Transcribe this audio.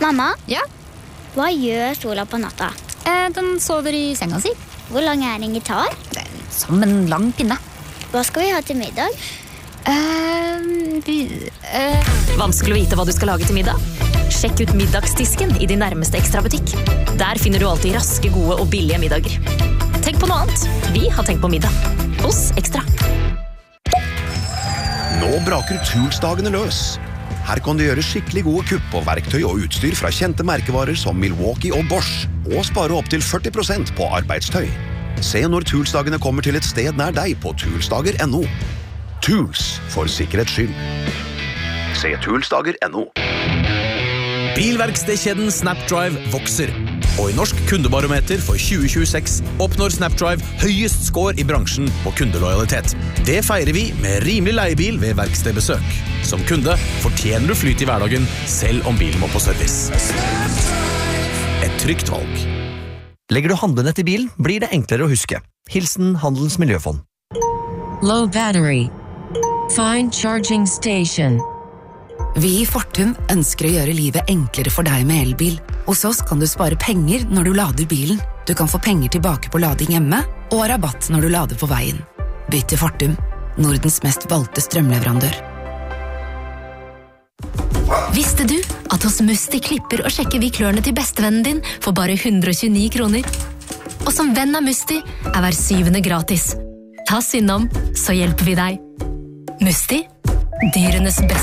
Mamma, Ja, hva gjør sola på natta? den sover i senga si. Hvor lang er en gitar? Som en lang pinne. Hva skal vi ha til middag? Vanskelig å vite hva du skal lage til middag? Sjekk ut middagsdisken i din nærmeste Ekstra-butikk. Der finner du alltid raske, gode og billige middager. Tenk på noe annet. Vi har tenkt på middag. Hos Ekstra. Nå braker Toolsdagene løs. Her kan du gjøre skikkelig gode kupp på verktøy og utstyr fra kjente merkevarer som Milwaukee og Bosch, og spare opp til 40% på arbeidstøy. Se når Toolsdagene kommer til et sted nær deg på toolsdager.no. Tools for sikkerhets skyld. Se toolsdager.no. Bilverkstedkjeden Snapdrive vokser, og i Norsk kundebarometer for 2026 oppnår Snapdrive høyest score i bransjen på kundelojalitet. Det feirer vi med rimelig leiebil ved verkstedbesøk. Som kunde fortjener du flyt i hverdagen, selv om bilen må på service. Et trygt valg. Legger du handlenett i bilen, blir det enklere å huske. Hilsen Handelens Miljøfond. Low battery. Find charging station. Vi i Fortum ønsker å gjøre livet enklere for deg med elbil. Hos oss kan du spare penger når du lader bilen. Du kan få penger tilbake på lading hjemme, og rabatt når du lader på veien. Bytt til Fortum, Nordens mest valgte strømleverandør. Visste du at hos Musti klipper og sjekker vi klørne til bestevennen din for bare 129 kroner? Og som venn av Musti er hver 7. gratis. Ta oss innom, så hjelper vi deg. Musti, dyrenes beste.